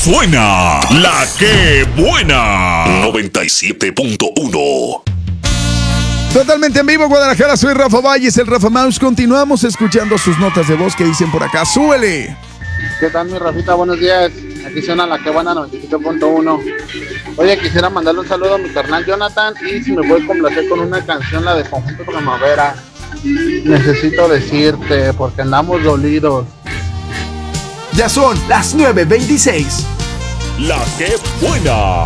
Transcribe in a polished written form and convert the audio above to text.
Suena la que buena. 97.1. Totalmente en vivo, Guadalajara. Soy Rafa Valles, el Rafa Mouse. Continuamos escuchando sus notas de voz que dicen por acá. ¡Súbele! ¿Qué tal, mi Rafita? Buenos días. Aquí suena la que buena 97.1. Oye, quisiera mandarle un saludo a mi carnal Jonathan y si me puedes complacer con una canción, la de Conjunto Primavera. Necesito decirte porque andamos dolidos. Ya son las 9:26. La que buena.